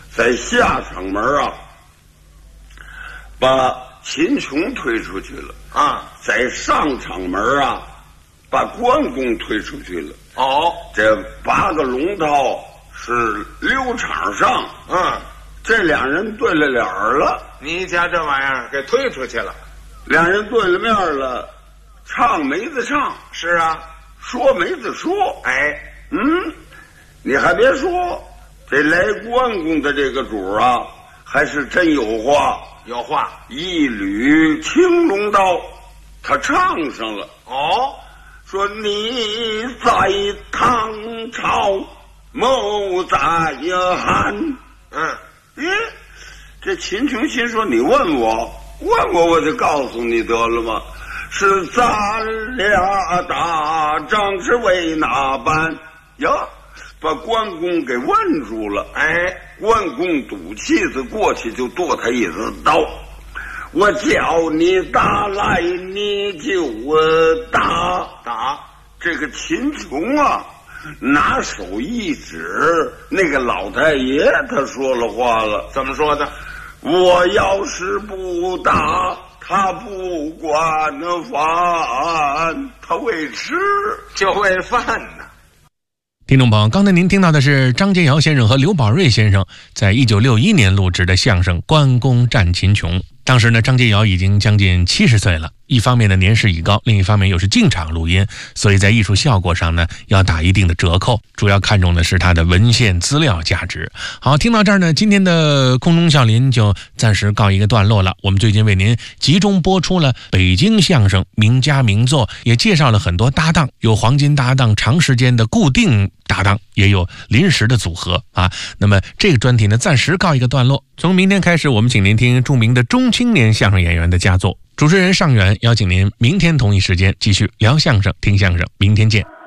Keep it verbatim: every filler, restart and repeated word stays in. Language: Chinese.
在下场门啊，把秦琼推出去了啊， 在上场门啊，把关公推出去了。 哦， 这八个龙套是溜场上， 嗯， 这两人对了脸儿了。 你家这玩意儿给推出去了， 两人对了面了，唱没得唱， 是啊， 说没得说。 哎， 嗯，你还别说，这来关公的这个主啊，还是真有话。 有话， 一缕青龙刀，他唱上了。 哦， 说你在唐朝，某在汉。 嗯， 咦，这秦琼心说，你问我，问我我就告诉你得了吗？是咱俩打仗是为哪般呀？把关公给问住了。 哎， 关公赌气子过去就剁他一子刀，我叫你打来你就打打。 这个秦琼啊，拿手一指，那个老太爷他说了话了。 怎么说的？ 我要是不打，他不管饭，他为吃就为饭呢。 听众朋友，刚才您听到的是张建尧先生和刘宝瑞先生在一九六一年录制的相声《关公战秦琼》。当时呢，张建尧已经将近七十岁了，一方面呢年事已高，另一方面又是进场录音，所以在艺术效果上呢要打一定的折扣，主要看重的是它的文献资料价值。好，听到这儿呢，今天的空中笑林就暂时告一个段落了。我们最近为您集中播出了北京相声名家名作，也介绍了很多搭档，有黄金搭档、长时间的固定搭档，也有临时的组合啊。那么这个专题呢暂时告一个段落，从明天开始我们请您听著名的中青年相声演员的佳作。主持人尚远邀请您明天同一时间继续聊相声听相声，明天见。